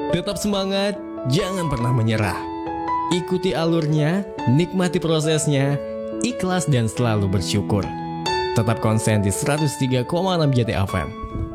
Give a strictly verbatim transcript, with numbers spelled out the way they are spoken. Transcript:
Tetap semangat, jangan pernah menyerah. Ikuti alurnya, nikmati prosesnya, ikhlas dan selalu bersyukur. Tetap konsen di seratus tiga koma enam J T F M.